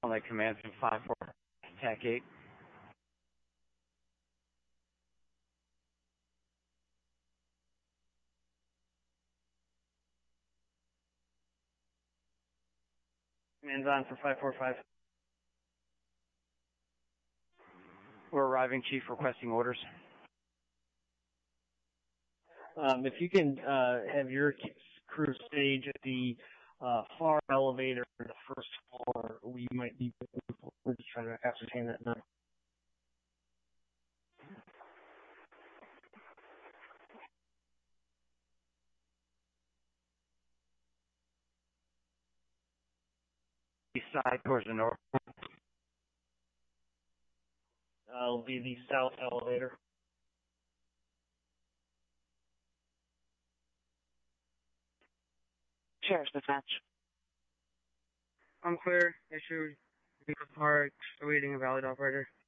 on that command from 5-4, TAC 8. Command's on for 545. We're arriving, Chief, requesting orders. If you can have your crew stage at the far elevator on the first floor, we might be. We're just trying to ascertain that now. East side towards the north. It'll be the south elevator. Sheriff's dispatch. I'm clear. Issue Park awaiting a valid operator.